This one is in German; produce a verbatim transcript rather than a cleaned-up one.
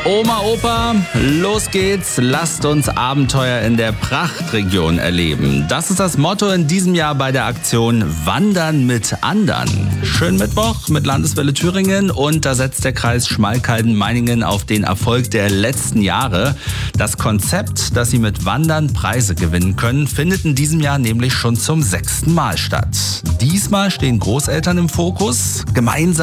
Oma, Opa, los geht's. Lasst uns Abenteuer in der Prachtregion erleben. Das ist das Motto in diesem Jahr bei der Aktion Wandern mit Andern. Schönen Mittwoch mit Landeswelle Thüringen und da setzt der Kreis Schmalkalden-Meiningen auf den Erfolg der letzten Jahre. Das Konzept, dass Sie mit Wandern Preise gewinnen können, findet in diesem Jahr nämlich schon zum sechsten Mal statt. Diesmal stehen Großeltern im Fokus. Gemeinsam